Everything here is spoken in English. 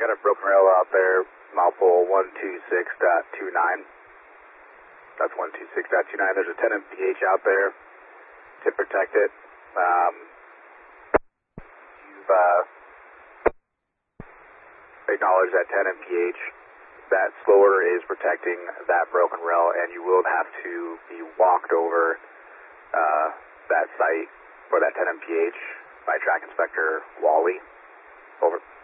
got a broken rail out there, mile pole 126.29. That's 126.29. There's a 10 mph out there to protect it. You've acknowledged that 10 mph. That slower is protecting that broken rail, and you will have to be walked over that site for that 10 mph by Track Inspector Wally. Over.